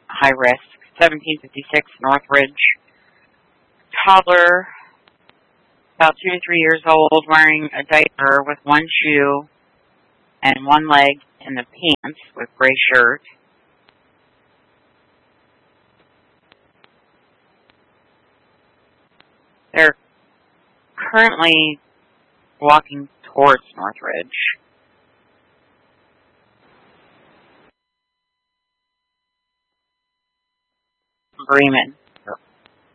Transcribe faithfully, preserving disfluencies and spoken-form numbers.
high risk. seventeen fifty-six Northridge. Toddler, about two to three years old, wearing a diaper with one shoe and one leg in the pants with gray shirt. They're currently walking towards Northridge. Agreement.